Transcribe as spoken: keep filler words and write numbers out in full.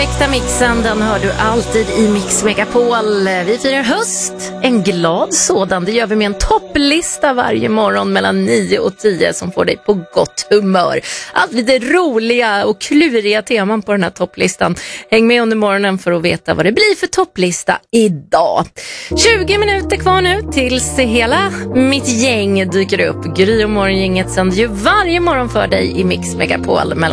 Perfekta mixen, den hör du alltid i Mix Megapol. Vi firar höst, en glad sådan. Det gör vi med en topplista varje morgon mellan nio och tio som får dig på gott humör. Allt lite roliga och kluriga teman på den här topplistan. Häng med under morgonen för att veta vad det blir för topplista idag. tjugo minuter kvar nu tills hela mitt gäng dyker upp. Gry och morgongänget sänder ju varje morgon för dig i Mix Megapol mellan